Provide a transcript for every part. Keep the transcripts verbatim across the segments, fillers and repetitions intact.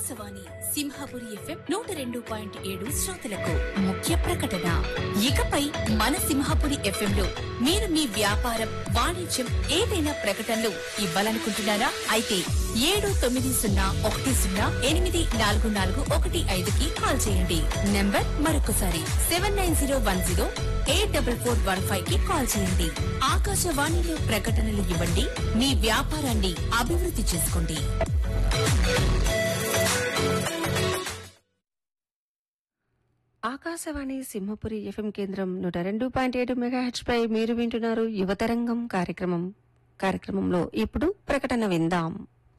Akashvani Simhapuri FM నూట రెండు point ఏడు శ్రోతలకు ముఖ్య ప్రకటన. ఇకపై మన సింహాపురి ఎఫ్ఎం లో మీరు మీ వ్యాపారం, వాణిజ్యం ఏదైనా ప్రకటనలు ఇవ్వాలనుకుంటున్నారా? అయితే ఏడు తొమ్మిది సున్నా ఒకటి సున్నా ఎనిమిది నాలుగు నాలుగు ఒకటి ఐదుకి కాల్ చేయండి. నంబర్ మరొకసారి seven nine zero one zero eight double four one five కి కాల్ చేయండి. ఆకాశవాణిలో ప్రకటనలు ఇవ్వండి, మీ వ్యాపారాన్ని అభివృద్ధి చేసుకోండి. ఆకాశవాణి సింహపురి ఎఫ్ఎం కేంద్రం నూట రెండు పాయింట్ ఏడు మెగాహెచ్ పై మీరు వింటున్నారు యువతరంగం కార్యక్రమం. కార్యక్రమంలో ఇప్పుడు ప్రకటన విందాం.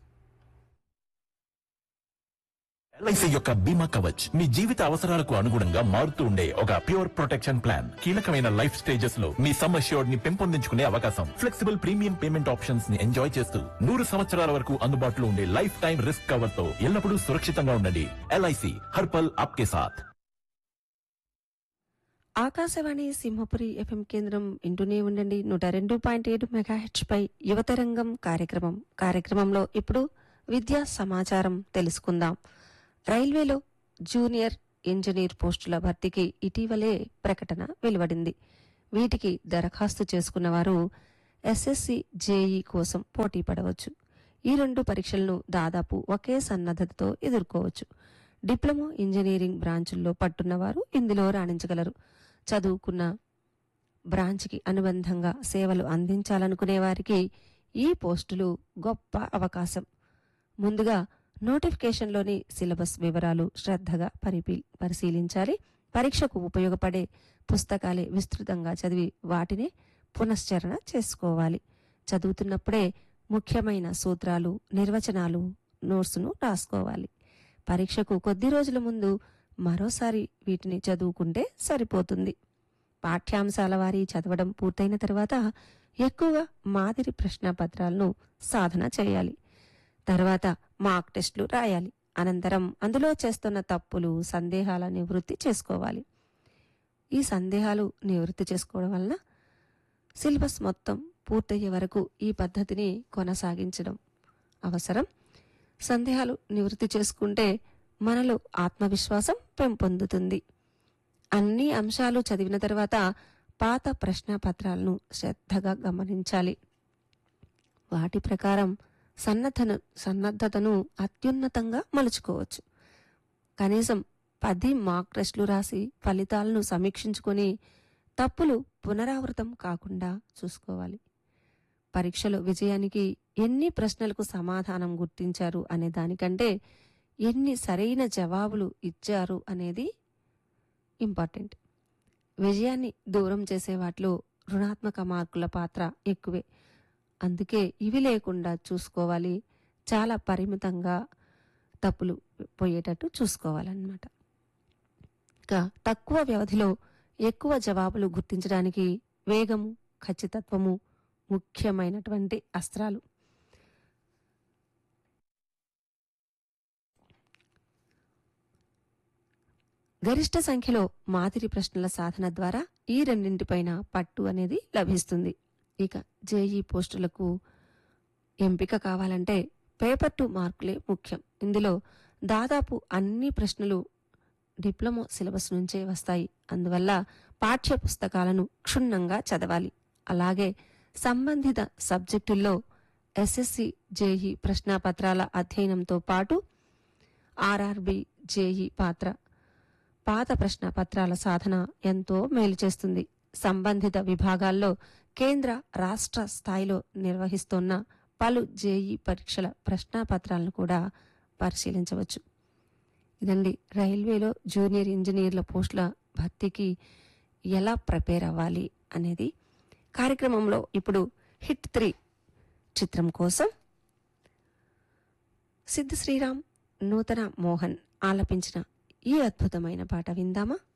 ఎల్ఐసి యొక్క బీమా కవచ్ మీ జీవిత అవసరాలకు అనుగుణంగా మారుతూ ఉండే ఒక ప్యూర్ ప్రొటెక్షన్ ప్లాన్. కీలకమైన లైఫ్ స్టేజెస్ లో మీ సమ్ అష్యూర్డ్ ని పెంపొందించుకునే అవకాశం, ఫ్లెక్సిబుల్ ప్రీమియం పేమెంట్ ఆప్షన్స్ ని ఎంజాయ్ చేస్తూ నూరు సంవత్సరాల వరకు అందుబాటులో ఉండే లైఫ్ టైం రిస్క్ కవర్ తో ఎల్లప్పుడూ సురక్షితంగా ఉండండి. ఎల్ఐసి హర్పల్ ఆప్కే సాథ్. ఆకాశవాణి సింహపురి ఎఫ్ఎం కేంద్రం వింటూనే ఉండండి నూట రెండు పాయింట్ ఏడు మెగాహెచ్ పై యువతరంగం కార్యక్రమం. కార్యక్రమంలో ఇప్పుడు విద్యా సమాచారం తెలుసుకుందాం. రైల్వేలో జూనియర్ ఇంజనీర్ పోస్టుల భర్తీకి ఇటీవలే ప్రకటన వెలువడింది. వీటికి దరఖాస్తు చేసుకున్న వారు ఎస్ఎస్సి జేఈ కోసం పోటీ పడవచ్చు. ఈ రెండు పరీక్షలను దాదాపు ఒకే సన్నద్ధతతో ఎదుర్కోవచ్చు. డిప్లొమా ఇంజనీరింగ్ బ్రాంచుల్లో పట్టున్నవారు ఇందులో రాణించగలరు. చదువుకున్న బ్రాంచ్కి అనుబంధంగా సేవలు అందించాలనుకునే వారికి ఈ పోస్టులు గొప్ప అవకాశం. ముందుగా నోటిఫికేషన్లోని సిలబస్ వివరాలు శ్రద్ధగా పరిపీ పరిశీలించాలి. పరీక్షకు ఉపయోగపడే పుస్తకాలే విస్తృతంగా చదివి వాటిని పునశ్చరణ చేసుకోవాలి. చదువుతున్నప్పుడే ముఖ్యమైన సూత్రాలు, నిర్వచనాలు, నోట్సును రాసుకోవాలి. పరీక్షకు కొద్ది రోజుల ముందు మరోసారి వీటిని చదువుకుంటే సరిపోతుంది. పాఠ్యాంశాల వారీ చదవడం పూర్తయిన తర్వాత ఎక్కువగా మాదిరి ప్రశ్నపత్రాలను సాధన చేయాలి. తర్వాత మార్క్ టెస్టులు రాయాలి. అనంతరం అందులో చేస్తున్న తప్పులు, సందేహాల నివృత్తి చేసుకోవాలి. ఈ సందేహాలు నివృత్తి చేసుకోవడం వలన సిలబస్ మొత్తం పూర్తయ్యే వరకు ఈ పద్ధతిని కొనసాగించడం అవసరం. సందేహాలు నివృత్తి చేసుకుంటే మనలో ఆత్మవిశ్వాసం పెంపొందుతుంది. అన్ని అంశాలు చదివిన తర్వాత పాత ప్రశ్నపత్రాలను శ్రద్ధగా గమనించాలి. వాటి ప్రకారం సన్నద్ధను సన్నద్ధతను అత్యున్నతంగా మలుచుకోవచ్చు. కనీసం పది మార్క్ టెస్టులు రాసి ఫలితాలను సమీక్షించుకొని తప్పులు పునరావృతం కాకుండా చూసుకోవాలి. పరీక్షలో విజయానికి ఎన్ని ప్రశ్నలకు సమాధానం గుర్తించారు అనే దానికంటే ఎన్ని సరైన జవాబులు ఇచ్చారు అనేది ఇంపార్టెంట్. విజయాన్ని దూరం చేసే వాటిలో రుణాత్మక మార్కుల పాత్ర ఎక్కువే. అందుకే ఇవి లేకుండా చూసుకోవాలి. చాలా పరిమితంగా తప్పులు పోయేటట్టు చూసుకోవాలన్నమాట. ఇంకా తక్కువ వ్యవధిలో ఎక్కువ జవాబులు గుర్తించడానికి వేగము, ఖచ్చితత్వము ముఖ్యమైనటువంటి అస్త్రాలు. గరిష్ట సంఖ్యలో మాదిరి ప్రశ్నల సాధన ద్వారా ఈ రెండింటిపైన పట్టు అనేది లభిస్తుంది. ఇక జేఈ పోస్టులకు ఎంపిక కావాలంటే పేపర్ టు మార్కులే ముఖ్యం. ఇందులో దాదాపు అన్ని ప్రశ్నలు డిప్లొమా సిలబస్ నుంచే వస్తాయి. అందువల్ల పాఠ్య పుస్తకాలను క్షుణ్ణంగా చదవాలి. అలాగే సంబంధిత సబ్జెక్టుల్లో ఎస్ఎస్సి జేఈ ప్రశ్నాపత్రాల అధ్యయనంతో పాటు ఆర్ఆర్బి జేఈ పాత్ర పాత ప్రశ్నపత్రాల సాధన ఎంతో మేలు చేస్తుంది. సంబంధిత విభాగాల్లో కేంద్ర, రాష్ట్ర స్థాయిలో నిర్వహిస్తున్న పలు జేఈ పరీక్షల ప్రశ్నాపత్రాలను కూడా పరిశీలించవచ్చు. ఇదండి రైల్వేలో జూనియర్ ఇంజనీర్ల పోస్టుల భర్తీకి ఎలా ప్రిపేర్ అవ్వాలి అనేది. కార్యక్రమంలో ఇప్పుడు హిట్ త్రీ చిత్రం కోసం సిద్ధ శ్రీరామ్, నూతన మోహన్ ఆలపించిన ఈ అద్భుతమైన పాట విందామా?